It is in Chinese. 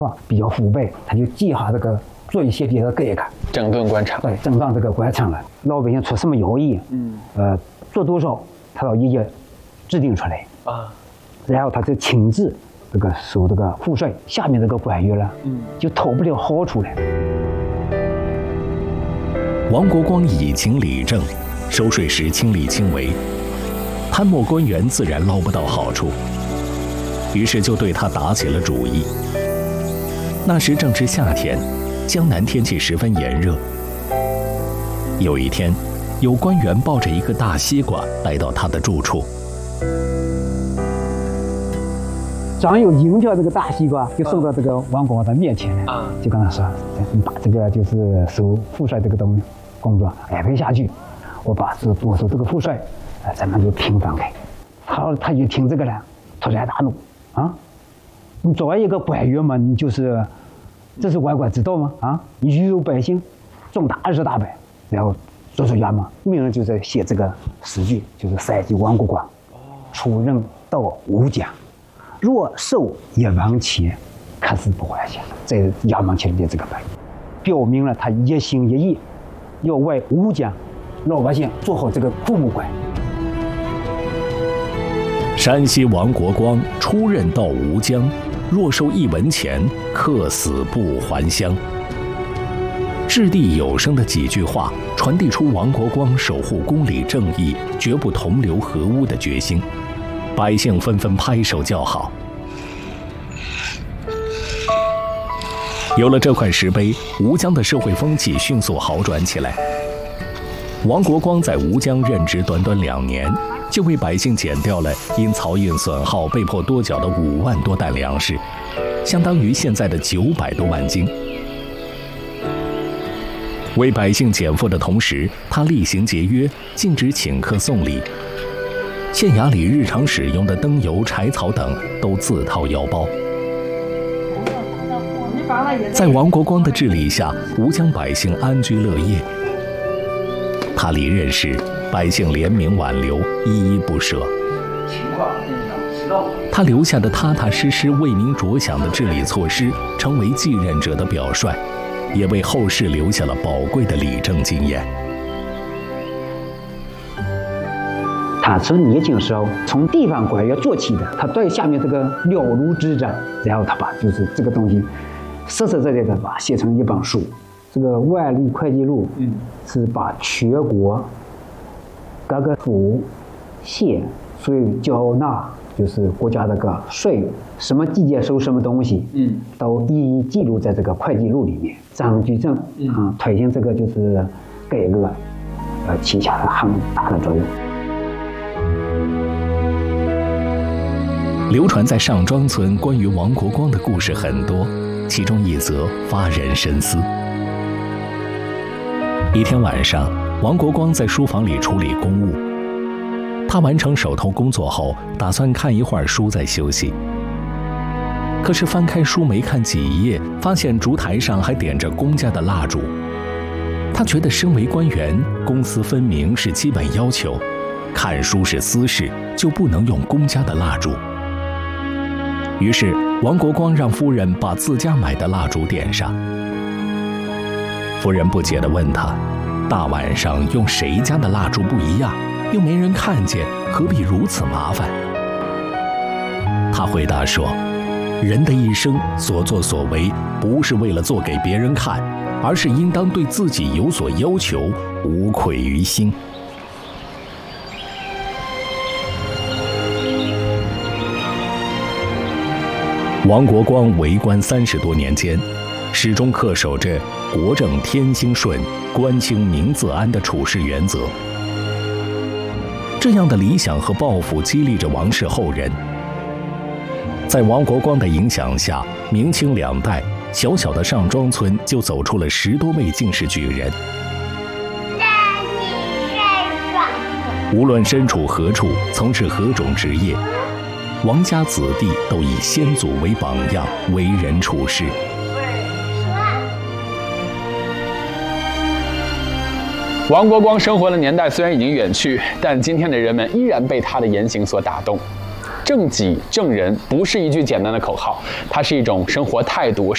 比较腐败，他就计划这个做一些别的改革， 整顿官场。 对，整顿这个官场了。老百姓出什么徭役，做多少，他要一制定出来啊，然后他就亲自这个收这个赋税，下面这个官员了，就讨不了好处了。 王国光以情理政，收税时亲力亲为，贪墨官员自然捞不到好处，于是就对他打起了主意。那时正值夏天，江南天气十分炎热。有一天，有官员抱着一个大西瓜来到他的住处， 张有迎着这个大西瓜就送到这个王国光的面前了，就跟他说：“你把这个就是收赋税这个工作安排下去，我收这个赋税，咱们就平分开。”他一听这个了，突然大怒啊！你作为一个官员嘛，你就是这是万官之道吗？啊，你愚辱百姓，重大事大败，然后做出衙门，命人就在写这个诗句，就是3级王国光，出任到吴家，若受1万钱，可是不还下。在衙门前列这个白，表明了他一心一意要为吴家老百姓做好这个父母官。 山西王国光出任到吴江，若收1文钱，客死不还乡。掷地有声的几句话，传递出王国光守护公理正义、绝不同流合污的决心，百姓纷纷拍手叫好。有了这块石碑，吴江的社会风气迅速好转起来。王国光在吴江任职短短2年，就为百姓减掉了因漕运损耗被迫多缴的5万多担粮食，相当于现在的900多万斤。为百姓减负的同时，他厉行节约，禁止请客送礼，县衙里日常使用的灯油、柴草等都自掏腰包。在王国光的治理下，吴江百姓安居乐业。他离任时，百姓联名挽留，依依不舍。他留下的踏踏实实、为民着想的治理措施，成为继任者的表率，也为后世留下了宝贵的理政经验。 他从年轻时候从地方官员做起的，他对下面这个了如指掌，然后他把就是这个东西实实在在的把写成一本书。这个《万历会计录》是把全国各个府、县税缴纳，就是国家这个税什么季节收什么东西，都一一记录在这个会计录里面。张居正推行这个就是改革，起下了很大的作用。 流传在上庄村关于王国光的故事很多，其中一则发人深思。一天晚上，王国光在书房里处理公务。他完成手头工作后，打算看一会儿书再休息。可是翻开书没看几页，发现烛台上还点着公家的蜡烛。他觉得身为官员，公私分明是基本要求，看书是私事，就不能用公家的蜡烛。于是王国光让夫人把自家买的蜡烛点上。夫人不解地问他，大晚上用谁家的蜡烛不一样，又没人看见，何必如此麻烦？他回答说，人的一生所作所为，不是为了做给别人看，而是应当对自己有所要求，无愧于心。王国光为官30多年间，始终恪守着国政天兴顺、官清民自安的处事原则。这样的理想和抱负激励着王氏后人。在王国光的影响下，明清2代，小小的上庄村就走出了10多位进士举人。无论身处何处，从事何种职业，王家子弟都以先祖为榜样，为人处事。 王国光生活的年代虽然已经远去，但今天的人们依然被他的言行所打动。正己正人不是一句简单的口号，它是一种生活态度。